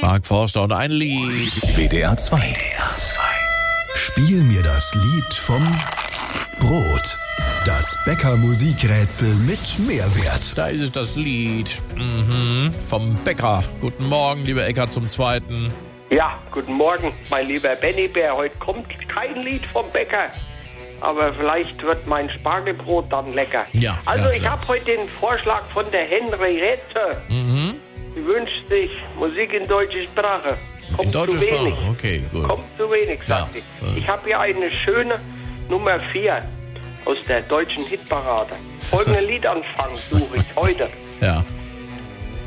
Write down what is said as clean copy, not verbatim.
Mark Forster und ein Lied. WDR 2. Spiel mir das Lied vom Brot. Das Bäcker-Musikrätsel mit Mehrwert. Da ist es, das Lied vom Bäcker. Guten Morgen, lieber Eckart zum Zweiten. Ja, guten Morgen, mein lieber Benny Bär. Heute kommt kein Lied vom Bäcker, aber vielleicht wird mein Spargelbrot dann lecker. Ja, also ja, ich habe heute den Vorschlag von der Henriette. Sie wünscht sich Musik in deutscher Sprache. Kommt deutsche zu wenig. Sprache, okay, gut. Kommt zu wenig, sagt sie. Ich habe hier eine schöne Nummer 4 aus der deutschen Hitparade. Folgenden Liedanfang suche ich heute. Ja.